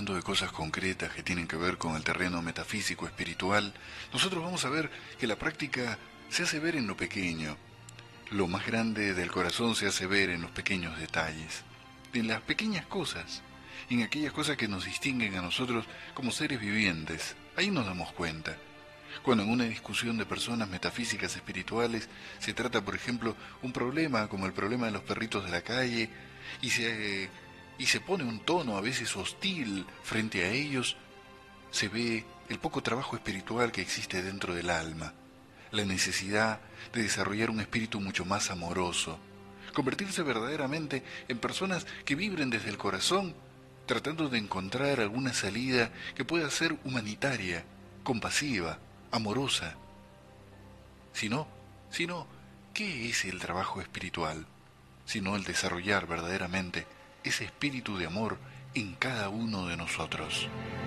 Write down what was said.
hablando de cosas concretas que tienen que ver con el terreno metafísico espiritual, nosotros vamos a ver que la práctica se hace ver en lo pequeño. Lo más grande del corazón se hace ver en los pequeños detalles, en las pequeñas cosas, en aquellas cosas que nos distinguen a nosotros como seres vivientes. Ahí nos damos cuenta. Cuando en una discusión de personas metafísicas espirituales se trata, por ejemplo, un problema como el problema de los perritos de la calle, y se pone un tono a veces hostil frente a ellos, se ve el poco trabajo espiritual que existe dentro del alma, la necesidad de desarrollar un espíritu mucho más amoroso, convertirse verdaderamente en personas que vibren desde el corazón, tratando de encontrar alguna salida que pueda ser humanitaria, compasiva, amorosa. Si no, si no, ¿qué es el trabajo espiritual? Sino el desarrollar verdaderamente ese espíritu de amor en cada uno de nosotros.